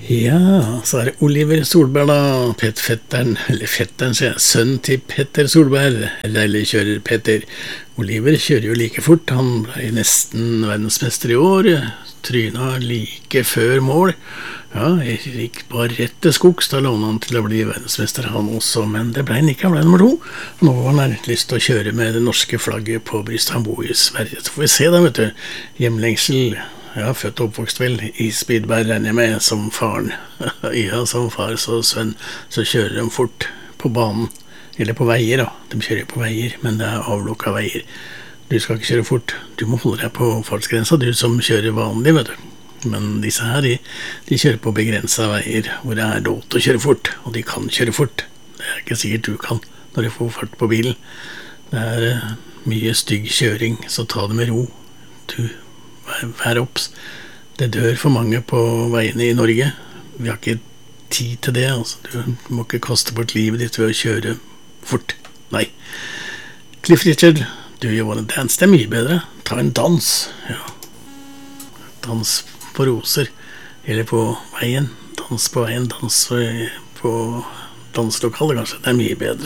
Ja, så det Oliver Solberg da, fetteren, eller fetteren, sier jeg, sønn til Petter Solberg, rallykjører Petter. Oliver kjører jo like fort, han ble nesten verdensmester i år, tryna like før mål. Ja, gikk bare rett til skogs, da lånet han til å bli verdensmester han også, men det ble han ikke, han ble nummer 2. Nå har han lyst til å kjøre med det norske flagget på brystet, han bor i Sverige, så får vi se da, vet du, hjemlengsel. Ja, født og oppvokst vel i Spydberg, regner jeg med, som faren. Ja, som far og sønn, så kjører de fort på banen, eller på veier da. De kjører på veier, men det avlukket veier. Du skal ikke kjøre fort, du må holde deg på fartsgrensa, du som kjører vanlig, vet du. Men disse her, de kjører på begrenset veier, hvor det lov til å kjøre fort, og de kan kjøre fort. Det ikke sikkert du kan, når du får fart på bilen. Det mye stygg kjøring, så ta det med ro. Du vær opps. Det dør for mange på veiene i Norge. Vi har ikke tid til det, altså. Du må ikke kaste bort livet ditt ved å kjøre fort. Nei. Cliff Richard, do you wanna dance? Det mye bedre. Ta en dans. Ja. Dans på roser. Eller på veien. Dans på veien. Dans på danslokalet, kanskje. Det mye bedre.